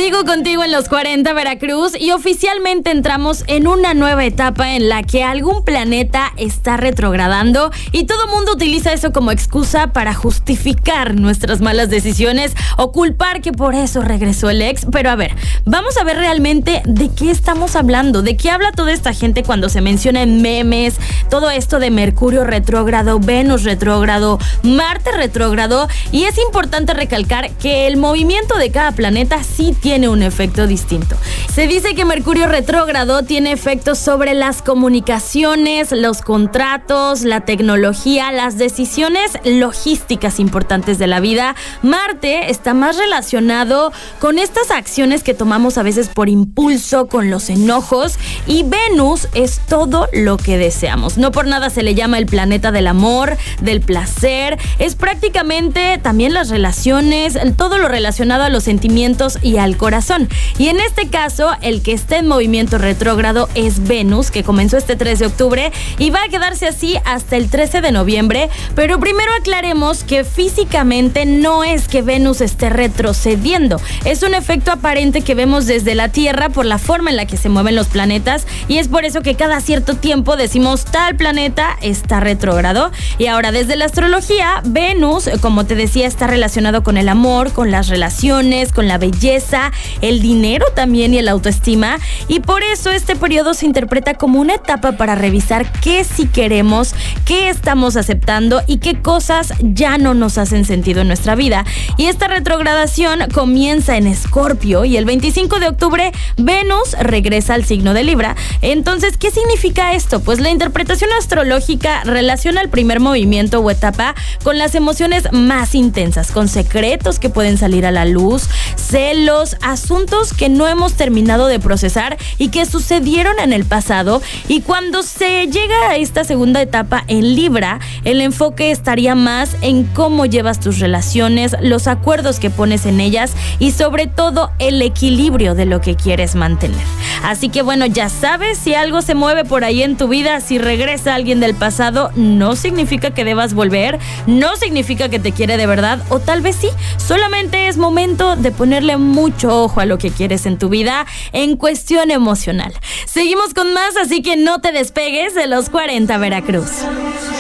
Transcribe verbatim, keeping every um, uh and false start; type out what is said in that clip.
Sigo contigo en los cuarenta Veracruz y oficialmente entramos en una nueva etapa en la que algún planeta está retrogradando y todo mundo utiliza eso como excusa para justificar nuestras malas decisiones o culpar que por eso regresó el ex. Pero a ver, vamos a ver realmente de qué estamos hablando, de qué habla toda esta gente cuando se menciona en memes, todo esto de Mercurio retrógrado, Venus retrógrado, Marte retrógrado. Y es importante recalcar que el movimiento de cada planeta sí tiene un efecto distinto. Se dice que Mercurio retrógrado tiene efectos sobre las comunicaciones, los contratos, la tecnología, las decisiones logísticas importantes de la vida. Marte está más relacionado con estas acciones que tomamos a veces por impulso, con los enojos, y Venus es todo lo que deseamos. No por nada se le llama el planeta del amor, del placer. Es prácticamente también las relaciones, todo lo relacionado a los sentimientos y al corazón. Y en este caso, el que está en movimiento retrógrado es Venus, que comenzó este tres de octubre y va a quedarse así hasta el trece de noviembre. Pero primero aclaremos que físicamente no es que Venus esté retrocediendo. Es un efecto aparente que vemos desde la Tierra por la forma en la que se mueven los planetas, y es por eso que cada cierto tiempo decimos tal planeta está retrógrado. Y ahora, desde la astrología, Venus, como te decía, está relacionado con el amor, con las relaciones, con la belleza, el dinero también y el autoestima, y por eso este periodo se interpreta como una etapa para revisar qué sí queremos, qué estamos aceptando y qué cosas ya no nos hacen sentido en nuestra vida. Y esta retrogradación comienza en Escorpio y el veinticinco de octubre Venus regresa al signo de Libra. Entonces, ¿qué significa esto? Pues la interpretación astrológica relaciona el primer movimiento o etapa con las emociones más intensas, con secretos que pueden salir a la luz, celos, asuntos que no hemos terminado de procesar y que sucedieron en el pasado. Y cuando se llega a esta segunda etapa en Libra, el enfoque estaría más en cómo llevas tus relaciones, los acuerdos que pones en ellas y sobre todo el equilibrio de lo que quieres mantener. Así que bueno, ya sabes, si algo se mueve por ahí en tu vida, si regresa alguien del pasado, no significa que debas volver, no significa que te quiere de verdad, o tal vez sí, solamente es momento de ponerle mucho ojo a lo que quieres en tu vida en cuestión emocional. Seguimos con más, así que no te despegues de los cuarenta Veracruz.